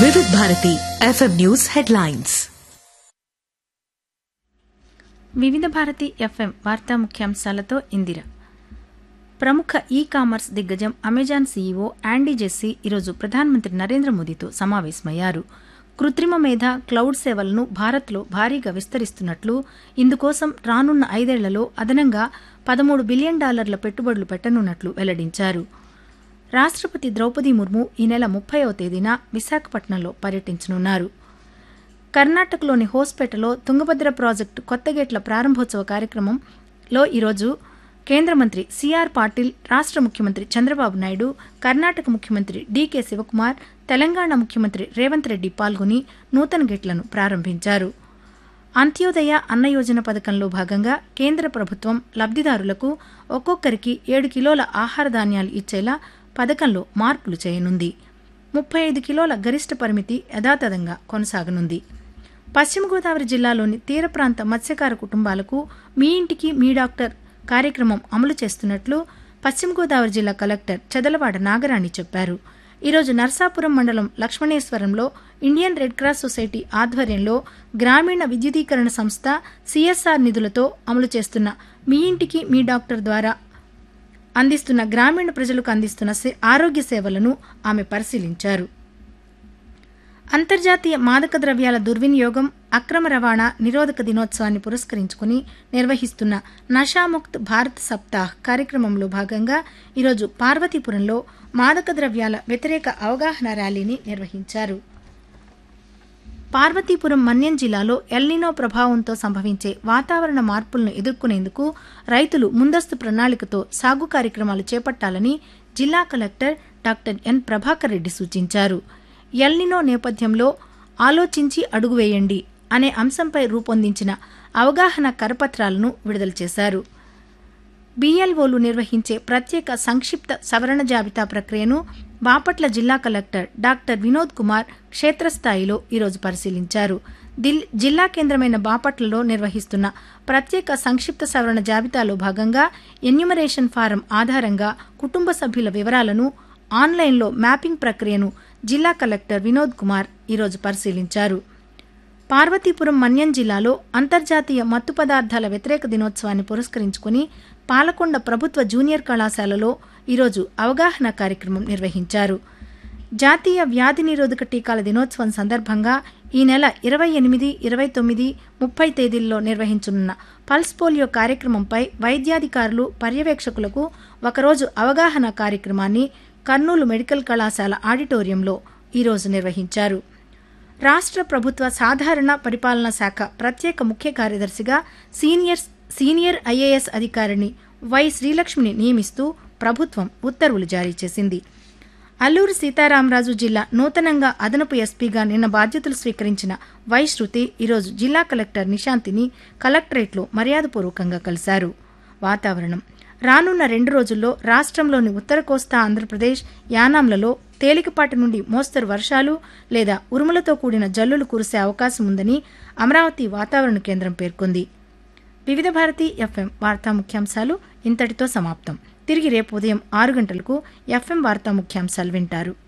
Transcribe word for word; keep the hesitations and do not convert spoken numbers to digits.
వివిధ Bharati FM news headlines. వివిధ Bharati FM వార్తా ముఖ్యాంశాలతో ఇందిర. ప్రముఖ ఈ కామర్స్ దిగ్గజం అమెజాన్ సీఈఓ యాండీ జెస్సీ ఈరోజు ప్రధానమంత్రి నరేంద్ర మోదీతో సమావేశమయ్యారు. కృత్రిమ మేధ, క్లౌడ్ సేవలను భారత్లో భారీగా విస్తరిస్తున్నట్లు, ఇందుకోసం రానున్న ఐదేళ్లలో అదనంగా పదమూడు బిలియన్ డాలర్ల పెట్టుబడులు పెట్టనున్నట్లు వెల్లడించారు. రాష్ట్రపతి ద్రౌపది ముర్ము ఈ నెల ముప్పైవ తేదీన విశాఖపట్నంలో పర్యటించనున్నారు. కర్ణాటకలోని హోస్పేటలో తుంగభద్ర ప్రాజెక్టు కొత్త గేట్ల ప్రారంభోత్సవ కార్యక్రమంలో ఈరోజు కేంద్ర మంత్రి సిఆర్ పాటిల్, రాష్ట్ర ముఖ్యమంత్రి చంద్రబాబు నాయుడు, కర్ణాటక ముఖ్యమంత్రి డీకే శివకుమార్, తెలంగాణ ముఖ్యమంత్రి రేవంత్ రెడ్డి పాల్గొని నూతన గేట్లను ప్రారంభించారు. అంత్యోదయ అన్న యోజన పథకంలో భాగంగా కేంద్ర ప్రభుత్వం లబ్దిదారులకు ఒక్కొక్కరికి ఏడు కిలోల ఆహార ధాన్యాలు ఇచ్చేలా పథకంలో మార్పులు చేయనుంది. ముప్పై ఐదు కిలోల గరిష్ట పరిమితి యథాతథంగా కొనసాగనుంది. పశ్చిమ గోదావరి జిల్లాలోని తీర ప్రాంత మత్స్యకార కుటుంబాలకు మీ ఇంటికి మీ డాక్టర్ కార్యక్రమం అమలు చేస్తున్నట్లు పశ్చిమ గోదావరి జిల్లా కలెక్టర్ చెదలవాడ నాగరాణి చెప్పారు. ఈరోజు నర్సాపురం మండలం లక్ష్మణేశ్వరంలో ఇండియన్ రెడ్ క్రాస్ సొసైటీ ఆధ్వర్యంలో గ్రామీణ విద్యుదీకరణ సంస్థ సిఎస్ఆర్ నిధులతో అమలు చేస్తున్న మీ ఇంటికి మీ డాక్టర్ ద్వారా అందిస్తున్న గ్రామీణ ప్రజలకు అందిస్తున్న ఆరోగ్య సేవలను ఆమె పరిశీలించారు. అంతర్జాతీయ మాదక ద్రవ్యాల దుర్వినియోగం, అక్రమ రవాణా నిరోధక దినోత్సవాన్ని పురస్కరించుకుని నిర్వహిస్తున్న నషాముక్త్ భారత్ సప్తాహ్ కార్యక్రమంలో భాగంగా ఈరోజు పార్వతీపురంలో మాదక ద్రవ్యాల వ్యతిరేక అవగాహన ర్యాలీని నిర్వహించారు. పార్వతీపురం మన్యం జిల్లాలో ఎల్నినో ప్రభావంతో సంభవించే వాతావరణ మార్పులను ఎదుర్కొనేందుకు రైతులు ముందస్తు ప్రణాళికతో సాగు కార్యక్రమాలు చేపట్టాలని జిల్లా collector doctor N Prabhakar Reddy సూచించారు. ఎల్నినో నేపథ్యంలో ఆలోచించి అడుగు వేయండి అనే అంశంపై రూపొందించిన అవగాహన కరపత్రాలను విడుదల చేశారు. బీఎల్ఓలు నిర్వహించే ప్రత్యేక సంక్షిప్త సవరణ జాబితా ప్రక్రియను బాపట్ల జిల్లా కలెక్టర్ డాక్టర్ వినోద్ కుమార్ క్షేత్రస్థాయిలో ఈరోజు పరిశీలించారు. జిల్లా కేంద్రమైన బాపట్లలో నిర్వహిస్తున్న ప్రత్యేక సంక్షిప్త సవరణ జాబితాలో భాగంగా ఎన్యుమరేషన్ ఫారం ఆధారంగా కుటుంబ సభ్యుల వివరాలను ఆన్లైన్లో మ్యాపింగ్ ప్రక్రియను జిల్లా కలెక్టర్ వినోద్ కుమార్ ఈరోజు పరిశీలించారు. పార్వతీపురం మన్యం జిల్లాలో అంతర్జాతీయ మత్తు పదార్థాల వ్యతిరేక దినోత్సవాన్ని పురస్కరించుకుని పాలకొండ ప్రభుత్వ జూనియర్ కళాశాలలో ఈరోజు అవగాహన కార్యక్రమం నిర్వహించారు. జాతీయ వ్యాధి నిరోధక టీకాల దినోత్సవం సందర్భంగా ఈ నెల ఇరవై ఎనిమిది, ఇరవై తొమ్మిది, ముప్పై తేదీల్లో నిర్వహించనున్న పల్స్ పోలియో కార్యక్రమంపై వైద్యాధికారులు, పర్యవేక్షకులకు ఒకరోజు అవగాహన కార్యక్రమాన్ని కర్నూలు మెడికల్ కళాశాల ఆడిటోరియంలో ఈరోజు నిర్వహించారు. రాష్ట్ర ప్రభుత్వ సాధారణ పరిపాలనా శాఖ ప్రత్యేక ముఖ్య కార్యదర్శిగా సీనియర్ సీనియర్ ఐఏఎస్ అధికారిని వై శ్రీలక్ష్మిని నియమిస్తూ ప్రభుత్వం ఉత్తర్వులు జారీ చేసింది. అల్లూరు సీతారామరాజు జిల్లా నూతనంగా అదనపు ఎస్పీగా నిన్న బాధ్యతలు స్వీకరించిన వై శృతి ఈరోజు జిల్లా కలెక్టర్ నిశాంతిని కలెక్టరేట్లో మర్యాదపూర్వకంగా కలిశారు. వాతావరణం. రానున్న రెండు రోజుల్లో రాష్ట్రంలోని ఉత్తర కోస్తా ఆంధ్రప్రదేశ్, యానాంలలో తేలికపాటి నుండి మోస్తరు వర్షాలు లేదా ఉరుములతో కూడిన జల్లులు కురిసే అవకాశం ఉందని అమరావతి వాతావరణ కేంద్రం పేర్కొంది. వివిధ భారతి ఎఫ్ఎం వార్తా ముఖ్యాంశాలు ఇంతటితో సమాప్తం. తిరిగి రేపు ఉదయం ఆరు గంటలకు ఎఫ్ఎం వార్తా ముఖ్యాంశాలు వింటారు.